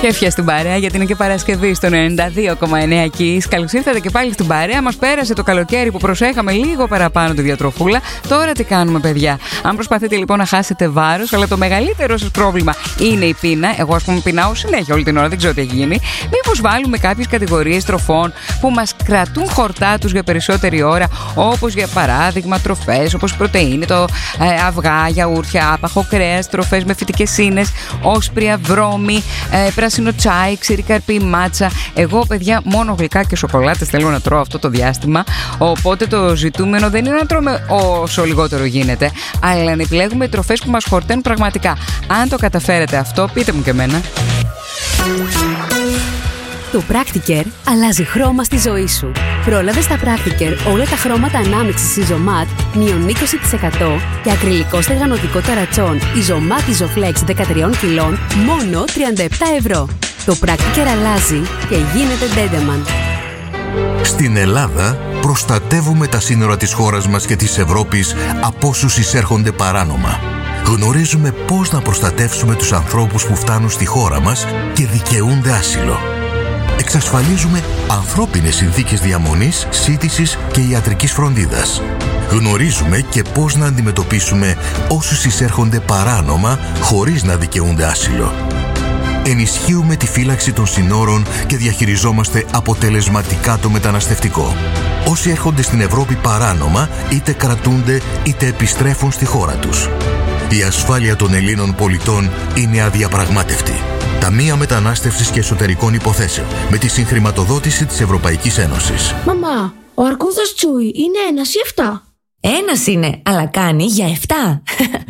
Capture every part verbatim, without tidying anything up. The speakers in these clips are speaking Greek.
Και έφυγε στην παρέα, γιατί είναι και Παρασκευή στο ενενήντα δύο κόμμα εννέα Kiss. Καλώς ήρθατε και πάλι στην παρέα. Μας πέρασε το καλοκαίρι που προσέχαμε λίγο παραπάνω τη διατροφούλα. Τώρα τι κάνουμε, παιδιά? Αν προσπαθείτε λοιπόν να χάσετε βάρος, αλλά το μεγαλύτερο σας πρόβλημα είναι η πείνα. Εγώ, ας πούμε, πεινάω συνέχεια όλη την ώρα, δεν ξέρω τι έχει γίνει. Μήπως βάλουμε κάποιες κατηγορίες τροφών που μας κρατούν χορτά τους για περισσότερη ώρα, όπως για παράδειγμα τροφές όπως πρωτεΐνη, το ε, αυγά, γιαούρτια, άπαχο κρέας, τροφές με φυτικές ίνες, όσπρια, βρώμη, ε, πράσινο τσάι, ξηρή καρπή, μάτσα. Εγώ, παιδιά, μόνο γλυκά και σοκολάτες θέλω να τρώω αυτό το διάστημα. Οπότε το ζητούμενο δεν είναι να τρώμε όσο λιγότερο γίνεται, αλλά να επιλέγουμε τροφές που μας χορταίνουν πραγματικά. Αν το καταφέρετε αυτό, πείτε μου και εμένα. Το Practicare αλλάζει χρώμα στη ζωή σου. Πρόλαβε στα Practicare όλα τα χρώματα ανάμειξης Isomat μείον είκοσι τοις εκατό και ακριλικό στεγανοτικό ταρατσόν Isomat Isoflex δεκατρία κιλών μόνο τριάντα επτά ευρώ. Το Practicare αλλάζει και γίνεται Dendaman. Στην Ελλάδα προστατεύουμε τα σύνορα της χώρας μας και της Ευρώπης από όσους εισέρχονται παράνομα. Γνωρίζουμε πώς να προστατεύσουμε τους ανθρώπους που φτάνουν στη χώρα μας και δικαιούνται άσυλο. Εξασφαλίζουμε ανθρώπινες συνθήκες διαμονής, σύντησης και ιατρικής φροντίδας. Γνωρίζουμε και πώς να αντιμετωπίσουμε όσους εισέρχονται παράνομα χωρίς να δικαιούνται άσυλο. Ενισχύουμε τη φύλαξη των συνόρων και διαχειριζόμαστε αποτελεσματικά το μεταναστευτικό. Όσοι έρχονται στην Ευρώπη παράνομα, είτε κρατούνται είτε επιστρέφουν στη χώρα τους. Η ασφάλεια των Ελλήνων πολιτών είναι αδιαπραγμάτευτη. Ταμεία Μετανάστευσης και Εσωτερικών Υποθέσεων, με τη συγχρηματοδότηση της Ευρωπαϊκής Ένωσης. Μαμά, ο αρκούδας Τσούι είναι ένας ή εφτά? Ένας είναι, αλλά κάνει για εφτά.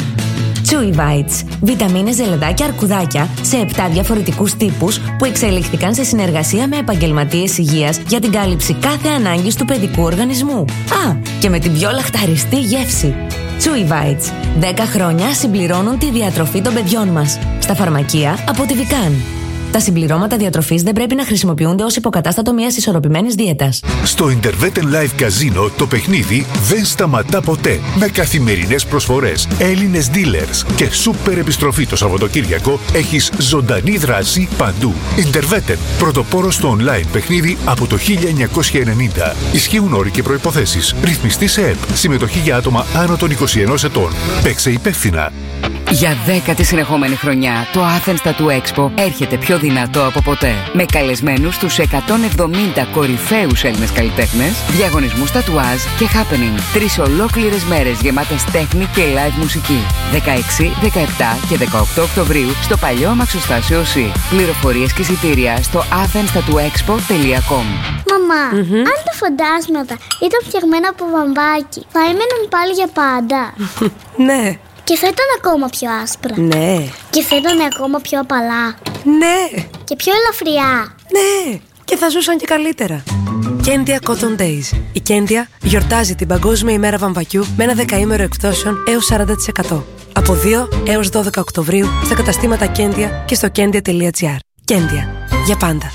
Chewy Bites. Βιταμίνες, ζελεδάκια, αρκουδάκια σε επτά διαφορετικούς τύπους που εξελιχθήκαν σε συνεργασία με επαγγελματίες υγείας για την κάλυψη κάθε ανάγκης του παιδικού οργανισμού. Α, και με την πιο λαχταριστή γεύση. Chewy Bites. δέκα χρόνια συμπληρώνουν τη διατροφή των παιδιών μας. Στα φαρμακεία από τη Vican. Τα συμπληρώματα διατροφής δεν πρέπει να χρησιμοποιούνται ως υποκατάστατο μιας ισορροπημένης δίαιτας. Στο Interveten Live Casino το παιχνίδι δεν σταματά ποτέ. Με καθημερινές προσφορές, Έλληνες dealers και σούπερ επιστροφή το Σαββατοκύριακο, έχεις ζωντανή δράση παντού. Interveten, πρωτοπόρος στο online παιχνίδι από το χίλια εννιακόσια ενενήντα. Ισχύουν όροι και προϋποθέσεις. Ρυθμιστή σε ΕΠ. Συμμετοχή για άτομα άνω των είκοσι ενός ετών. Παίξε υπεύθυνα. Για δέκατη συνεχόμενη χρονιά, το Athens Tattoo Expo έρχεται πιο δυνατό από ποτέ. Με καλεσμένους τους εκατόν εβδομήντα κορυφαίους Έλληνες καλλιτέχνες, διαγωνισμούς τατουάζ και happening. Τρεις ολόκληρες μέρες γεμάτες τέχνη και live μουσική. δεκαέξι, δεκαεπτά και δεκαοκτώ Οκτωβρίου στο παλιό αμαξοστάσιο ΣΥ. Πληροφορίες και εισιτήρια στο athens tattoo expo τελεία com. Μαμά, mm-hmm. αν τα φαντάσματα ήταν φτιαγμένα από βαμβάκι, θα έμεναν πάλι για πάντα? Ναι. Και θα ήταν ακόμα πιο άσπρα. Ναι. Και θα ήταν ακόμα πιο απαλά. Ναι. Και πιο ελαφριά. Ναι. Και θα ζούσαν και καλύτερα. Κέντια Cotton Days. Η Κέντια γιορτάζει την Παγκόσμια ημέρα βαμβακιού με ένα δεκαήμερο εκπτώσεων έως σαράντα τοις εκατό. Από δύο έως δώδεκα Οκτωβρίου στα καταστήματα Κέντια και στο κέντια τελεία τζι άρ. Κέντια. Για πάντα.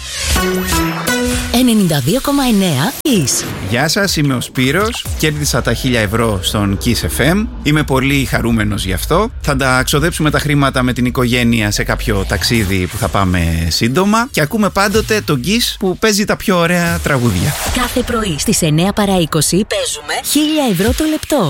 ενενήντα δύο κόμμα εννέα Kiss. Γεια σας, είμαι ο Σπύρος. Κέρδισα τα χίλια ευρώ στον Kiss εφ εμ. Είμαι πολύ χαρούμενος γι' αυτό. Θα τα ξοδέψουμε τα χρήματα με την οικογένεια σε κάποιο ταξίδι που θα πάμε σύντομα. Και ακούμε πάντοτε τον Kiss που παίζει τα πιο ωραία τραγούδια. Κάθε πρωί στις εννέα παρά είκοσι παίζουμε χίλια ευρώ το λεπτό.